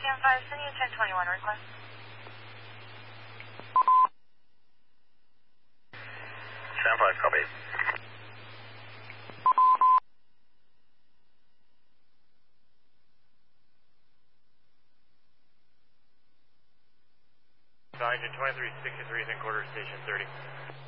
RTM 5, sending you 1021 request. Stand 5, copy. Engine 2363 is in quarter station 30.